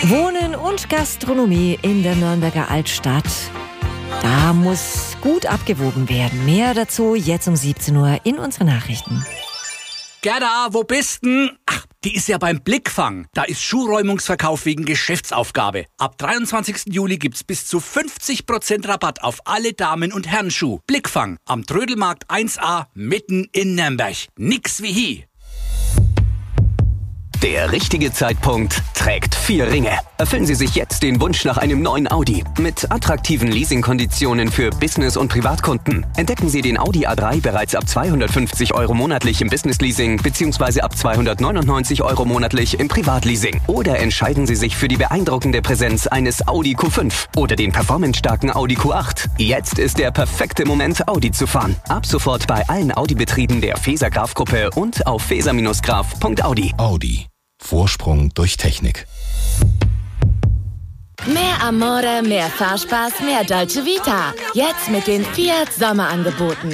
Wohnen und Gastronomie in der Nürnberger Altstadt. Da muss gut abgewogen werden. Mehr dazu jetzt um 17 Uhr in unseren Nachrichten. Gerda, wo bist denn? Ach, die ist ja beim Blickfang. Da ist Schuhräumungsverkauf wegen Geschäftsaufgabe. Ab 23. Juli gibt's bis zu 50% Rabatt auf alle Damen- und Herrenschuh. Blickfang am Trödelmarkt 1a mitten in Nürnberg. Nix wie hier. Der richtige Zeitpunkt trägt 4 Ringe. Erfüllen Sie sich jetzt den Wunsch nach einem neuen Audi. Mit attraktiven Leasingkonditionen für Business- und Privatkunden. Entdecken Sie den Audi A3 bereits ab 250 € monatlich im Business-Leasing bzw. ab 299 € monatlich im Privatleasing. Oder entscheiden Sie sich für die beeindruckende Präsenz eines Audi Q5 oder den performancestarken Audi Q8. Jetzt ist der perfekte Moment, Audi zu fahren. Ab sofort bei allen Audi-Betrieben der Feser-Graf-Gruppe und auf feser-graf.audi. Audi. Vorsprung durch Technik. Mehr Amore, mehr Fahrspaß, mehr Dolce Vita. Jetzt mit den Fiat Sommerangeboten.